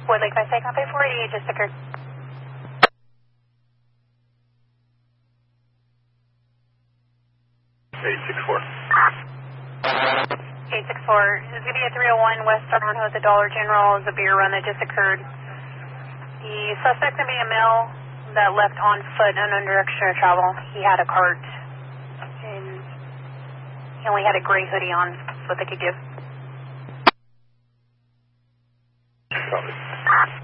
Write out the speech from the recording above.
Wood Lake West Takeoff 488 just occurred. 864. 864. This is going to be a 301 West Southern Hood, the Dollar General. Is a beer run that just occurred. The suspect going to be a male that left on foot and under direction of travel. He had a cart and he only had a gray hoodie on. That's what they could give.